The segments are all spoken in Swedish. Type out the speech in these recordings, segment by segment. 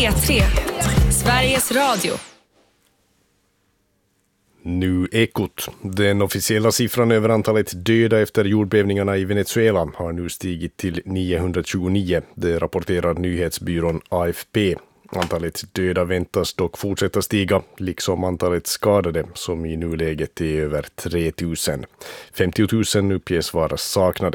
P3, Sveriges Radio. Nu Ekot. Den officiella siffran över antalet döda efter jordbävningarna i Venezuela har nu stigit till 929. Det rapporterar nyhetsbyrån AFP. Antalet döda väntas dock fortsätta stiga, liksom antalet skadade som i nuläget är över 3000. 50 000 uppges vara saknade.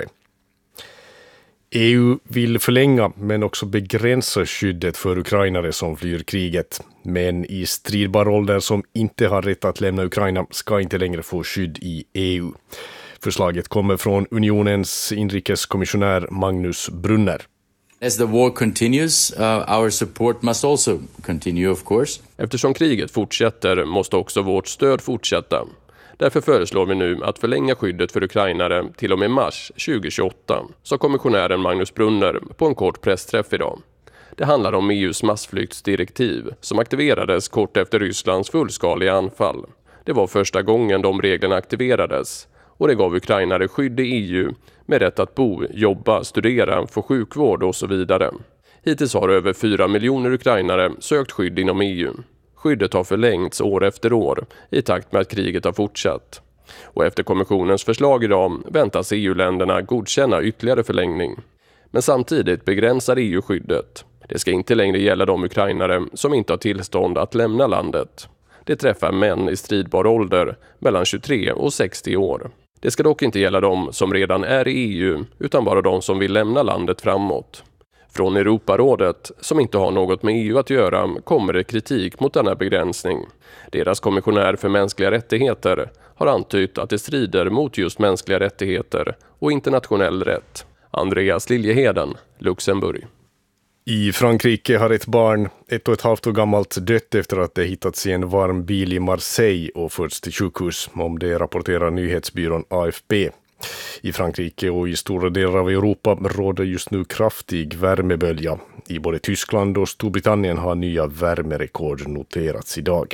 EU vill förlänga men också begränsa skyddet för ukrainare som flyr kriget. Men i stridbar ålder som inte har rätt att lämna Ukraina ska inte längre få skydd i EU. Förslaget kommer från unionens inrikeskommissionär Magnus Brunner. As the war continues, our support must also continue, of course. Eftersom kriget fortsätter måste också vårt stöd fortsätta. Därför föreslår vi nu att förlänga skyddet för ukrainare till och med mars 2028, sa kommissionären Magnus Brunner på en kort pressträff idag. Det handlar om EUs massflyktsdirektiv som aktiverades kort efter Rysslands fullskaliga anfall. Det var första gången de reglerna aktiverades och det gav ukrainare skydd i EU med rätt att bo, jobba, studera, få sjukvård och så vidare. Hittills har över 4 miljoner ukrainare sökt skydd inom EU. Skyddet har förlängts år efter år i takt med att kriget har fortsatt. Och efter kommissionens förslag idag väntas EU-länderna godkänna ytterligare förlängning. Men samtidigt begränsar EU skyddet. Det ska inte längre gälla de ukrainare som inte har tillstånd att lämna landet. Det träffar män i stridbar ålder mellan 23 och 60 år. Det ska dock inte gälla de som redan är i EU utan bara de som vill lämna landet framåt. Från Europarådet, som inte har något med EU att göra, kommer det kritik mot denna begränsning. Deras kommissionär för mänskliga rättigheter har antytt att det strider mot just mänskliga rättigheter och internationell rätt. Andreas Liljeheden, Luxemburg. I Frankrike har ett barn, 1,5 år gammalt, dött efter att det hittats i en varm bil i Marseille och förts till sjukhus, om det rapporterar nyhetsbyrån AFP. I Frankrike och i stora delar av Europa råder just nu kraftig värmebölja. I både Tyskland och Storbritannien har nya värmerekord noterats idag.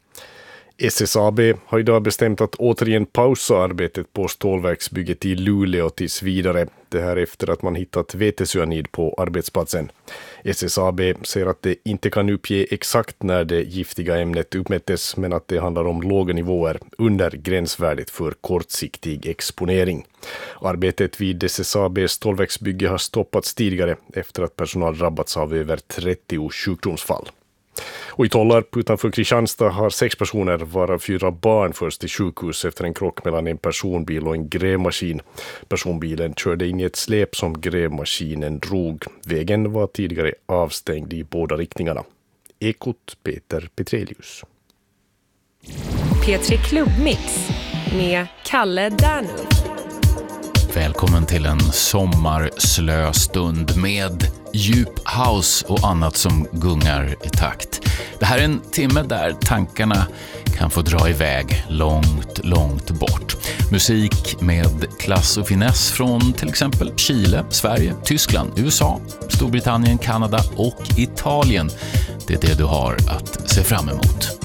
SSAB har idag bestämt att återigen pausa arbetet på stålverksbygget i Luleå tills vidare. Det här efter att man hittat vetecyanid på arbetsplatsen. SSAB säger att det inte kan uppge exakt när det giftiga ämnet uppmättes, men att det handlar om låga nivåer under gränsvärdet för kortsiktig exponering. Arbetet vid SSABs stålverksbygge har stoppats tidigare efter att personal drabbats av över 30 sjukdomsfall. Och i Tollarp utanför Kristianstad har 6 personer, varav 4 barn, först till sjukhus efter en krock mellan en personbil och en grävmaskin. Personbilen körde in i ett släp som grävmaskinen drog. Vägen var tidigare avstängd i båda riktningarna. Ekot, Peter Petrelius. P3 Klubbmix med Kalle Dernulf. Välkommen till en sommarslö stund med djup house och annat som gungar i takt. Det här är en timme där tankarna kan få dra iväg långt, långt bort. Musik med klass och finess från till exempel Chile, Sverige, Tyskland, USA, Storbritannien, Kanada och Italien. Det är det du har att se fram emot.